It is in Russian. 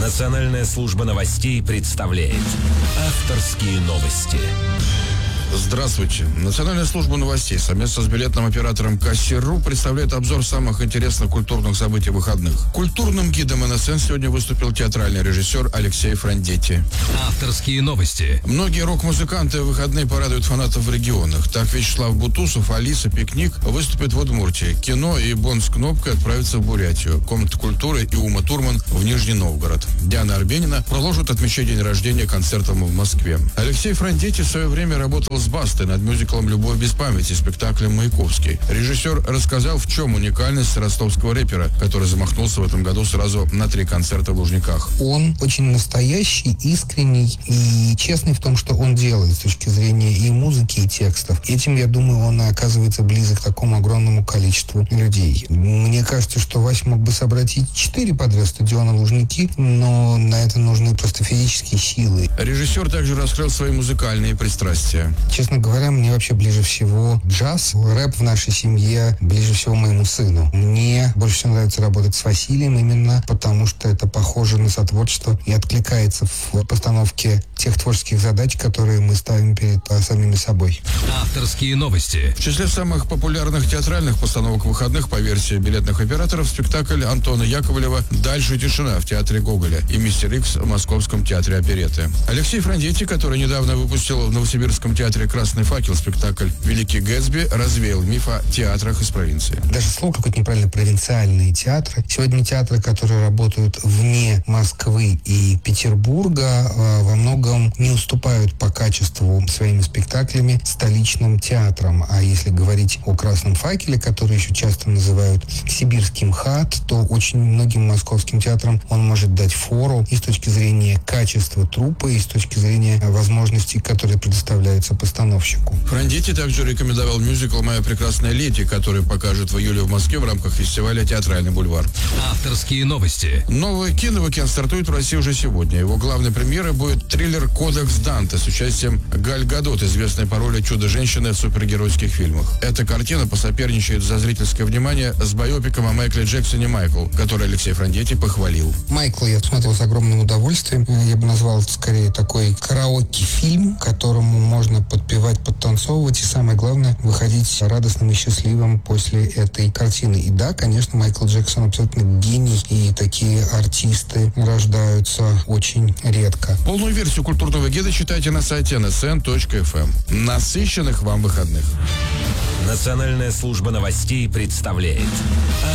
Национальная служба новостей представляет авторские новости. Здравствуйте. Национальная служба новостей совместно с билетным оператором Кассир.ру представляет обзор самых интересных культурных событий выходных. Культурным гидом НСН сегодня выступил театральный режиссер Алексей Франдетти. Авторские новости. Многие рок-музыканты в выходные порадуют фанатов в регионах. Так Вячеслав Бутусов, Алиса Пикник выступят в Удмуртии. Кино и Бон с Кнопкой отправятся в Бурятию. Комната культуры и Ума Турман в Нижний Новгород. Диана Арбенина продолжит отмечать день рождения концертом в Москве. Алексей Франдетти в свое время работал с Бастой над мюзиклом «Любовь без памяти», спектаклем «Маяковский». Режиссер рассказал, в чем уникальность ростовского рэпера, который замахнулся в этом году сразу на 3 концерта в Лужниках. Он очень настоящий, искренний и честный в том, что он делает с точки зрения и музыки, и текстов. Этим, я думаю, он оказывается близок к такому огромному количеству людей. Мне кажется, что Вась мог бы собрать и 4 подряд стадиона Лужники, но на это нужны просто физические силы. Режиссер также раскрыл свои музыкальные пристрастия. Честно говоря, мне вообще ближе всего джаз, рэп в нашей семье, ближе всего моему сыну. Мне больше всего нравится работать с Василием именно потому, что это похоже на сотворчество и откликается в постановке тех творческих задач, которые мы ставим перед самими собой. Авторские новости. В числе самых популярных театральных постановок выходных по версии билетных операторов спектакль Антона Яковлева «Дальше тишина» в театре Гоголя и «Мистер Икс» в Московском театре оперетты. Алексей Франдетти, который недавно выпустил в Новосибирском театре «Красный факел» спектакль «Великий Гэтсби», развеял миф о театрах из провинции. Даже слово какое-то неправильно, провинциальные театры. Сегодня театры, которые работают вне Москвы и Петербурга, во многом не уступают по качеству своими спектаклями столичным театрам. А если говорить о «Красном факеле», который еще часто называют сибирским МХАТ, то очень многим московским театрам он может дать фору и с точки зрения качества труппы, и с точки зрения возможностей, которые предоставляются постановщику. Франдетти также рекомендовал мюзикл «Моя прекрасная леди», который покажет в июле в Москве в рамках фестиваля «Театральный бульвар». Авторские новости. Новый киноуикенд стартует в России уже сегодня. Его главной премьерой будет триллер «Кодекс Данте» с участием Галь Гадот, известной по роли чудо-женщины в супергеройских фильмах. Эта картина посоперничает за зрительское внимание с байопиком о Майкле Джексоне «Майкл», который Алексей Франдетти похвалил. «Майкл» я смотрел с огромным удовольствием. Я бы назвал это скорее такой караоке-фильм, которому можно подпевать, подтанцовывать и, самое главное, выходить радостным и счастливым после этой картины. И да, конечно, Майкл Джексон абсолютно гений, и такие артисты рождаются очень редко. Полную версию культурного гида читайте на сайте nsn.fm. Насыщенных вам выходных. Национальная служба новостей представляет